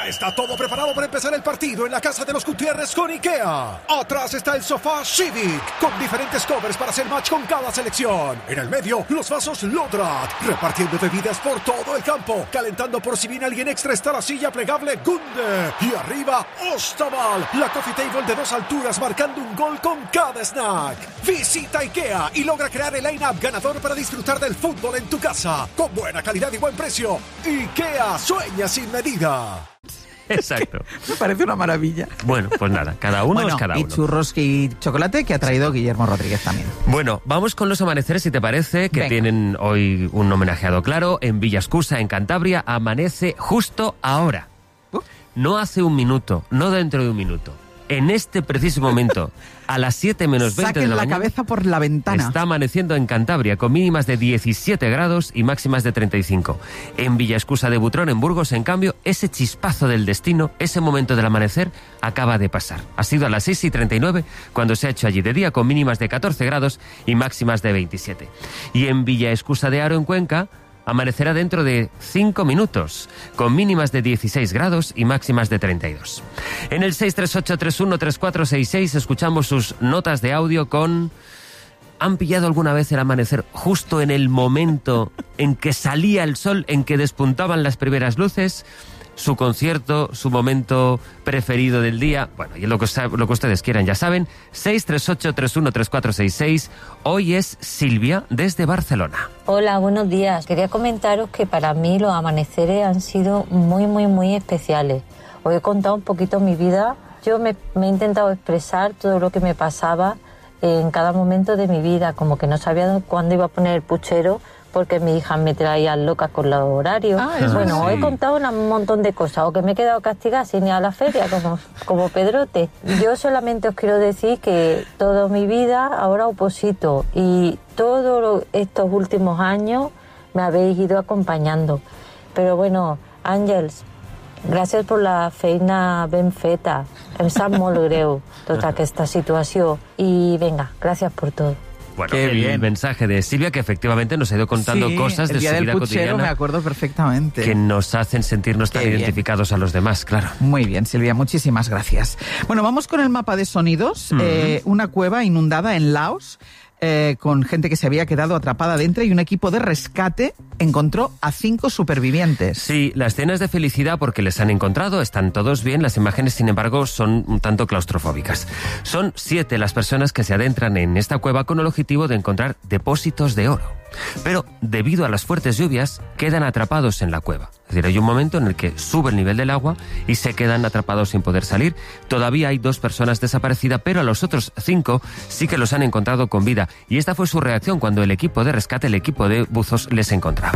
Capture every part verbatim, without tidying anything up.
Ya está todo preparado para empezar el partido en la casa de los Gutiérrez con IKEA. Atrás está el sofá Civic, con diferentes covers para hacer match con cada selección. En el medio, los vasos Lodrat, repartiendo bebidas por todo el campo. Calentando por si viene alguien extra está la silla plegable Gunde. Y arriba, Ostaval, la coffee table de dos alturas marcando un gol con cada snack. Visita IKEA y logra crear el line-up ganador para disfrutar del fútbol en tu casa. Con buena calidad y buen precio. IKEA, sueña sin medida. Exacto. Me parece una maravilla. Bueno, pues nada, cada uno bueno, es cada y uno. Y churros y chocolate que ha traído Guillermo Rodríguez también. Bueno, vamos con los amaneceres, si te parece, que Venga. tienen hoy un homenajeado claro. En Villascusa, en Cantabria, amanece justo ahora. Uh. No hace un minuto, no dentro de un minuto. En este preciso momento, a las siete menos veinte de Saquen la la mañana, cabeza por la ventana. está amaneciendo en Cantabria, con mínimas de diecisiete grados y máximas de treinta y cinco. En Villascusa de Butrón, en Burgos, en cambio, ese chispazo del destino, ese momento del amanecer, acaba de pasar. Ha sido a las seis y treinta y nueve cuando se ha hecho allí de día, con mínimas de catorce grados y máximas de veintisiete. Y en Villaescusa de Haro, en Cuenca, amanecerá dentro de cinco minutos, con mínimas de dieciséis grados y máximas de treinta y dos. En el seis tres ocho tres uno tres cuatro seis seis escuchamos sus notas de audio con... ¿Han pillado alguna vez el amanecer justo en el momento en que salía el sol, en que despuntaban las primeras luces? Su concierto, su momento preferido del día. Bueno, y lo que, lo que ustedes quieran, ya saben. seis tres ocho tres uno tres cuatro seis seis. Hoy es Silvia desde Barcelona. Hola, buenos días. Quería comentaros que para mí los amaneceres han sido muy, muy, muy especiales. Os he contado un poquito mi vida. Yo me, me he intentado expresar todo lo que me pasaba en cada momento de mi vida. Como que no sabía cuándo iba a poner el puchero, porque mi hija me traía loca con los horarios. Ah, eso bueno, sí. os he contado un montón de cosas, o que me he quedado castigada sin ir a la feria, como, como Pedrote. Yo solamente os quiero decir que toda mi vida ahora oposito, y todos estos últimos años me habéis ido acompañando. Pero bueno, Àngels, gràcies per la feina ben feta. Em sap molt greu tota aquesta situació. I venga, gràcies por todo. Bueno, Qué el bien. mensaje de Silvia, que efectivamente nos ha ido contando Sí, cosas el de día su del vida puchero cotidiana me acuerdo perfectamente. que nos hacen sentirnos tan Qué bien. identificados a los demás, claro. Muy bien, Silvia, muchísimas gracias. Bueno, vamos con el mapa de sonidos. Mm. Eh, una cueva inundada en Laos, eh, con gente que se había quedado atrapada dentro, y un equipo de rescate encontró a cinco supervivientes. Sí, la escena es de felicidad porque les han encontrado, están todos bien. Las imágenes, sin embargo, son un tanto claustrofóbicas. Son siete las personas que se adentran en esta cueva con el objetivo de encontrar depósitos de oro. Pero, debido a las fuertes lluvias, quedan atrapados en la cueva. Es decir, hay un momento en el que sube el nivel del agua y se quedan atrapados sin poder salir. Todavía hay dos personas desaparecidas, pero a los otros cinco sí que los han encontrado con vida. Y esta fue su reacción cuando el equipo de rescate, el equipo de buzos, les encontraba.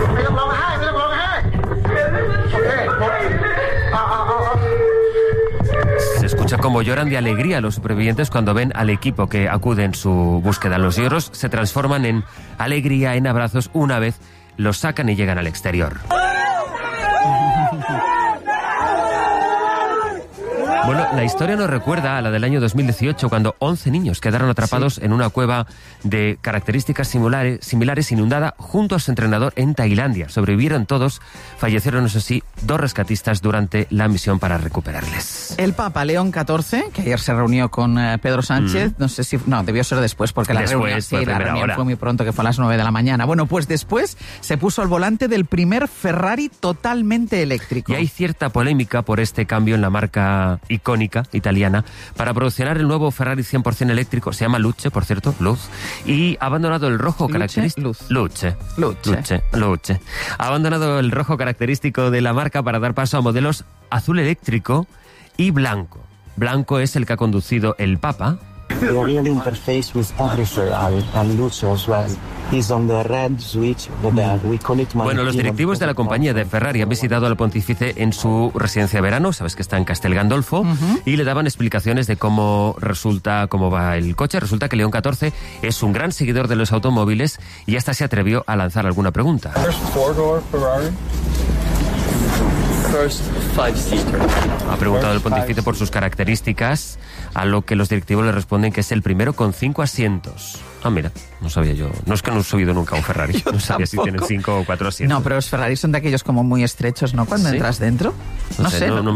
Se escucha cómo lloran de alegría los supervivientes cuando ven al equipo que acude en su búsqueda. Los lloros se transforman en alegría, en abrazos, una vez los sacan y llegan al exterior. Bueno, la historia nos recuerda a la del año dos mil dieciocho, cuando once niños quedaron atrapados sí. en una cueva de características similares, similares inundada junto a su entrenador en Tailandia. Sobrevivieron todos, fallecieron, eso sí, dos rescatistas durante la misión para recuperarles. El Papa León catorce, que ayer se reunió con eh, Pedro Sánchez, mm. no sé si... No, debió ser después, porque la después, reunión, fue, sí, la reunión hora. fue muy pronto, que fue a las nueve de la mañana. Bueno, pues después se puso al volante del primer Ferrari totalmente eléctrico. Y hay cierta polémica por este cambio en la marca icónica italiana para promocionar el nuevo Ferrari cien por ciento eléctrico. Se llama Luce, por cierto, Luz, y ha abandonado el rojo característico. Luz. Luce. Luce. Luce. Luce. Ha abandonado el rojo característico de la marca para dar paso a modelos azul eléctrico y blanco. Blanco es el que ha conducido el Papa. The real interface with every Ferrari and Luce as well is on the red switch that we call it. Bueno, los directivos de la compañía de Ferrari han visitado al pontífice en su residencia de verano, sabes que está en Castel Gandolfo, uh-huh. y le daban explicaciones de cómo resulta, cómo va el coche. Resulta que León catorce es un gran seguidor de los automóviles y hasta se atrevió a lanzar alguna pregunta. Ha preguntado el pontífice por sus características, a lo que los directivos le responden que es el primero con cinco asientos. Ah, mira, no sabía yo. No es que no he subido nunca a un Ferrari. Yo no sabía tampoco. si tienen cinco o cuatro asientos. No, pero los Ferraris son de aquellos como muy estrechos, ¿no? Cuando ¿Sí? entras dentro. No, No sé. sé, no, ¿no? no